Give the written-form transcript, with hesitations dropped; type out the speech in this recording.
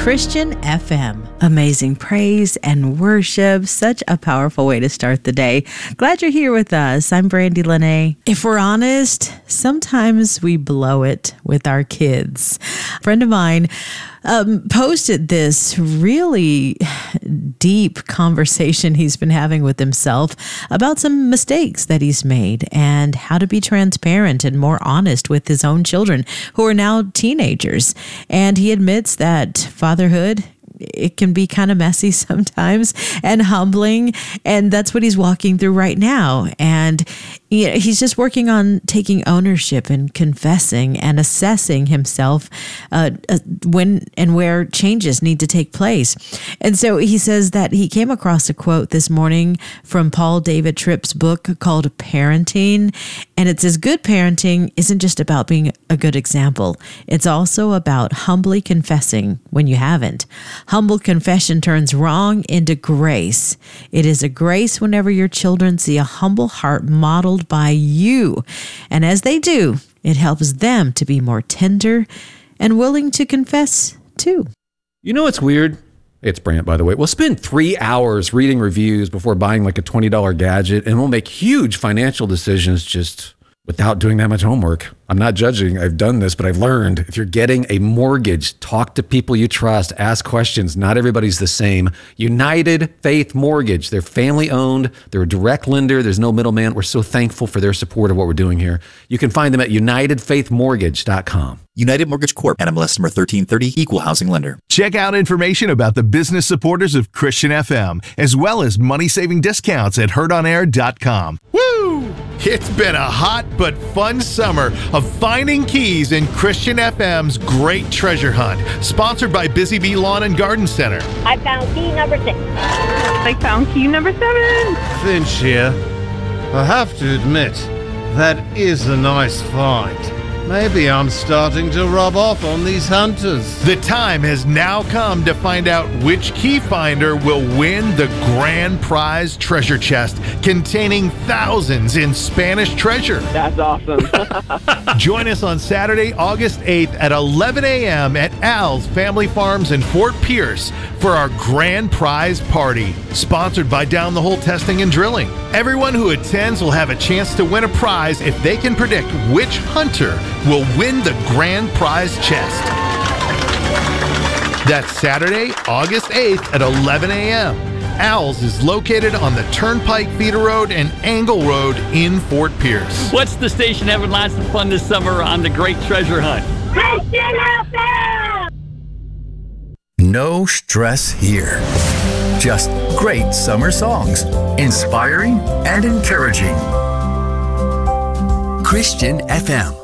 Christian FM. Amazing praise and worship. Such a powerful way to start the day. Glad you're here with us. I'm Brandy Lene. If we're honest, sometimes we blow it with our kids. A friend of mine posted this really deep conversation he's been having with himself about some mistakes that he's made and how to be transparent and more honest with his own children who are now teenagers. And he admits that fatherhood, it can be kind of messy sometimes and humbling. And that's what he's walking through right now. And he's just working on taking ownership and confessing and assessing himself when and where changes need to take place. And so he says that he came across a quote this morning from Paul David Tripp's book called Parenting. And it says, good parenting isn't just about being a good example. It's also about humbly confessing when you haven't. Humble confession turns wrong into grace. It is a grace whenever your children see a humble heart modeled by you. And as they do, it helps them to be more tender and willing to confess too. You know what's weird? It's Brant, by the way. We'll spend 3 hours reading reviews before buying like a $20 gadget, and we'll make huge financial decisions just without doing that much homework. I'm not judging. I've done this, but I've learned if you're getting a mortgage, talk to people you trust, ask questions. Not everybody's the same. United Faith Mortgage. They're family owned. They're a direct lender. There's no middleman. We're so thankful for their support of what we're doing here. You can find them at UnitedFaithMortgage.com. United Mortgage Corp. NMLS number 1330, Equal Housing Lender. Check out information about the business supporters of Christian FM, as well as money-saving discounts at heardonair.com. Woo! It's been a hot but fun summer of finding keys in Christian FM's Great Treasure Hunt, sponsored by Busy Bee Lawn and Garden Center. I found key number 6. I found key number 7. Finch here. I have to admit, that is a nice find. Maybe I'm starting to rub off on these hunters. The time has now come to find out which key finder will win the grand prize treasure chest containing thousands in Spanish treasure. That's awesome. Join us on Saturday, August 8th at 11 a.m. at Al's Family Farms in Fort Pierce for our grand prize party, sponsored by Down the Hole Testing and Drilling. Everyone who attends will have a chance to win a prize if they can predict which hunter will win the grand prize chest. That's Saturday, August 8th at 11 a.m. Al's is located on the Turnpike Feeder Road and Angle Road in Fort Pierce. What's the station having lots of fun this summer on the Great Treasure Hunt? Christian FM! No stress here. Just great summer songs, inspiring and encouraging. Christian FM.